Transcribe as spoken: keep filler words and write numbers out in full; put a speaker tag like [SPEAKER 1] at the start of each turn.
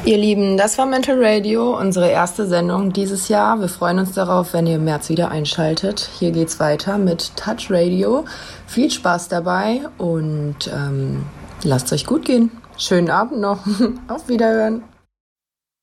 [SPEAKER 1] Ihr Lieben, das war Mental Radio, unsere erste Sendung dieses Jahr. Wir freuen uns darauf, wenn ihr im März wieder einschaltet. Hier geht's weiter mit Touch Radio. Viel Spaß dabei und ähm, lasst euch gut gehen. Schönen Abend noch. Auf Wiederhören.